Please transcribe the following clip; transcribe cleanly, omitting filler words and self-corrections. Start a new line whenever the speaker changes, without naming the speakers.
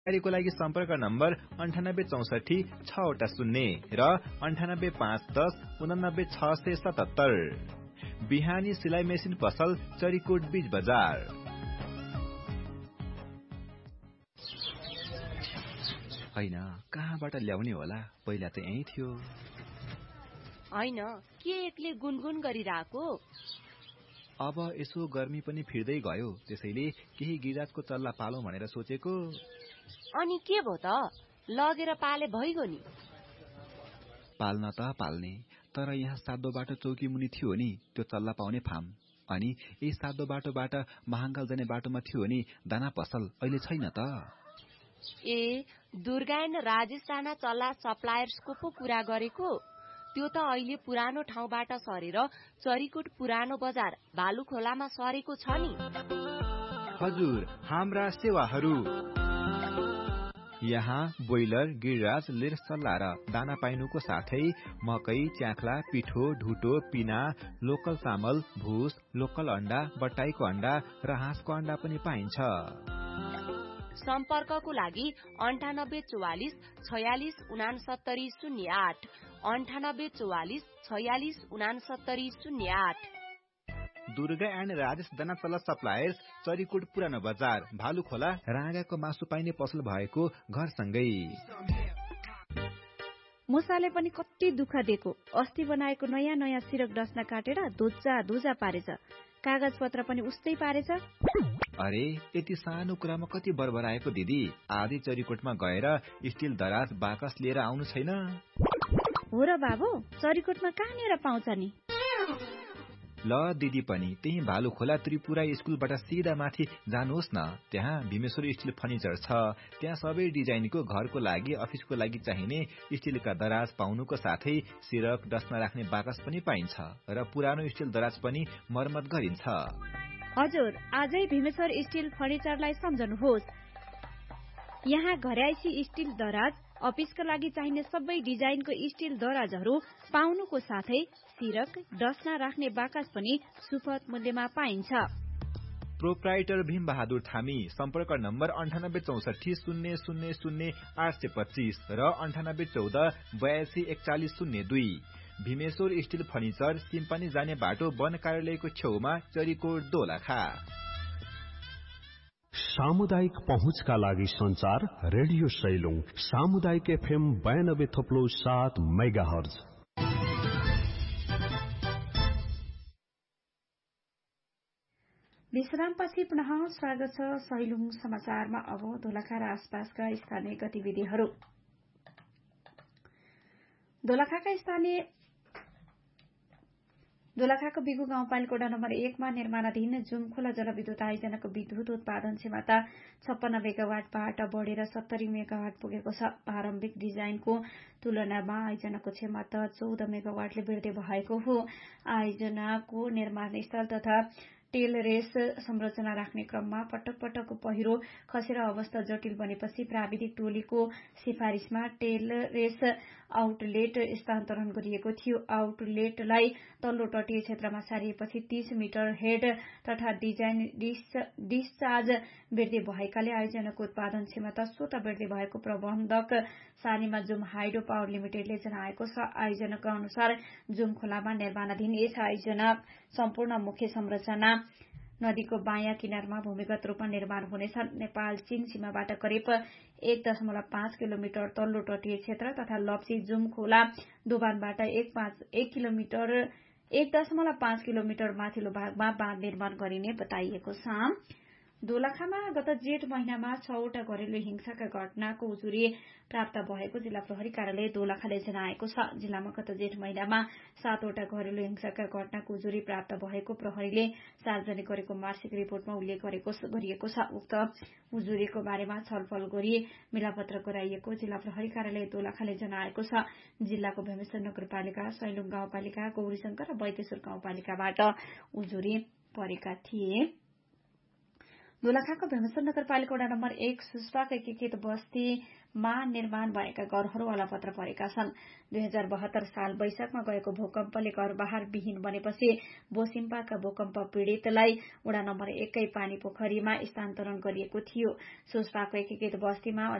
जानकारीको लागि सम्पर्क नम्बर 9864 6 0 र 98510677। बिहानी सिलाइ मेसिन पसल चरीकोट बीज बजार। हैन कहाँबाट ल्याउने होला, पहिला त यही थियो।
हैन के एकले गुनगुन गरिराको?
अब यसो गर्मी पनि फिर्दै गयो, त्यसैले केही गिराजको चल्ला पालौं भनेर सोचेको।
अनि के भो त, लगेर पाले भइगयो नि।
पाल्न त पाल्ने, तर यहाँ सातो बाटो चौकी मुनि थियो नि त्यो चल्ला पाउने फार्म, अनि यही सातो बाटोबाट महाङ्काल जाने बाटोमा थियो नि दाना पसल, अहिले छैन त।
ए दुर्गायन राजेश राणा चल्ला सप्लायर्सको पो कुरा गरेको? त्यो त अहिले पुरानो ठाउँबाट सरेर चरीकोट पुरानो बजार भालुखोलामा सरेको छ नि।
हजुर, हाम्रा सेवाहरू यहाँ बोइलर, गिरिराज, लिर सल्ला र दाना पाइनुको साथै मकै, च्याख्ला, पिठो, ढुटो, पिना, लोकल चामल, भुस, लोकल अण्डा, बट्टाईको अण्डा र हाँसको अण्डा पनि पाइन्छ।
सम्पर्कको लागि 9844 46 69 08 9844 46 69 08।
दुर्गा एन्ड राजेश दाना चल्ला सप्लायर्स, चरीकोट पुरानो बजार भालुखोला, राँगाको मासु पाइने पसल भएको घरसँगै।
मुसाले पनि कति दुःख दिएको, अस्ति बनाएको नयाँ नयाँ सिरक डस्ना काटेर धुजा पारेछ, कागज पत्र पनि उस्तै पारेछ।
अरे यति सानो कुरामा कति बरबराएको दिदी, आधी चरीकोटमा गएर स्टिल दराज बाकस लिएर आउनु छैन?
हो र बाबु, चरीकोटमा कहाँनिर पाउँछ नि?
ल दिदी पनि त्यही भालुखोला त्रिपुरा स्कुलबाट सिधा माथि जानुहोस् न, त्यहाँ भीमेश्वर स्टिल फर्निचर छ। त्यहाँ सबै डिजाइनको घरको लागि, अफिसको लागि चाहिने स्टिलका दराज पाउनुको साथै सिरक डस्ना राख्ने बाकस पनि पाइन्छ र पुरानो स्टिल दराज पनि मर्मत गरिन्छ।
हजुर, आजै भीमेश्वर स्टिल फर्निचरलाई सम्झनुहोस्। यहाँ घरयाइसी स्टिल दराज, अफिसका लागि चाहिने सबै डिजाइनको स्टिल दराजहरू पाउनुको साथै सिरक डस्ना राख्ने बाकस पनि सुपथ मूल्यमा पाइन्छ।
प्रोप्राइटर भीम बहादुर थामी, सम्पर्क नम्बर 9864 000 825 र 9814 82 41 02। भीमेश्वर स्टिल फर्निचर, सिम्पानी जाने बाटो वन कार्यालयको छेउमा, चरीकोट दोलखा।
सामुदायिक पहुँचका लागि संचार रेडियो सैलुङ सामुदायिक FM 92.7 मेगाहर्ज।
विश्रामपछि पुनः स्वागत छ सैलुङ समाचारमा। अब दोलखा र आसपासका स्थानीय गतिविधिहरू। दोलखाको बिगु गाउँपालिका वडा नम्बर 1 मा निर्माणाधीन जुमखोला जलविद्युत आयोजनाको विद्युत उत्पादन क्षमता 56 मेगावाटबाट बढेर 70 मेगावाट पुगेको छ। प्रारम्भिक डिजाइनको तुलनामा आयोजनाको क्षमता 14 मेगावाटले वृद्धि भएको हो। आयोजनाको निर्माण स्थल तथा टेल रेस संरचना राख्ने क्रममा पटक पटक पहिरो खसेर अवस्था जटिल बनेपछि प्राविधिक टोलीको सिफारिशमा टेल रेस आउटलेट स्थानान्तरण गरिएको थियो। आउटलेटलाई तल्लो तटीय क्षेत्रमा सारिएपछि 30 मिटर हेड तथा डिजाइन डिस्चार्ज वृद्धि भएकाले आयोजनाको उत्पादन क्षमता स्वतः वृद्धि भएको प्रबन्धक सानीमा जुम हाइड्रो पावर लिमिटेडले जनाएको छ। आयोजनाका अनुसार जुम खोलामा निर्माणाधीन यस आयोजना सम्पूर्ण मुख्य संरचना नदीको बायाँ किनारमा भूमिगत रूपमा निर्माण हुनेछ। नेपाल चीन सीमाबाट करिब 1.5 किलोमिटर तल्लो तटीय क्षेत्र तथा लप्सी जुम खोला दोभानबाट 1.5 किलोमिटर माथिल्लो भागमा बाँध निर्माण गरिने बताइएको छ। दोलखामा गत जेठ महिनामा 6वटा घरेलु हिंसाका घटनाको उजुरी प्राप्त भएको जिल्ला प्रहरी कार्यालय दोलखाले जनाएको छ। जिल्लामा गत जेठ महिनामा 7वटा घरेलु हिंसाका घटनाको उजुरी प्राप्त भएको प्रहरीले सार्वजनिक गरेको मासिक रिपोर्टमा उल्लेख गरिएको छ। उक्त उजुरीको बारेमा छलफल गरी मिलापत्र गराइएको जिल्ला प्रहरी कार्यालय दोलखाले जनाएको छ। जिल्लाको भीमेश्वर नगरपालिका, सैलुङ गाउँपालिका, गौरीशंकर र वैदेश्वर गाउँपालिकाबाट उजुरी परेका थिए। दोलखाको भेमसर नगरपालिका वडा नम्बर 1 सुस्पाको एकीकृत बस्तीमा निर्माण भएका घरहरू अलपत्र परेका छन्। 2072 साल वैशाखमा गएको भूकम्पले घर बहार विहीन बनेपछि बोसिम्पाका भूकम्प पीड़ितलाई वडा नम्बर 1 कै पानी पोखरीमा स्थानान्तरण गरिएको थियो। सुस्पाको एकीकृत बस्तीमा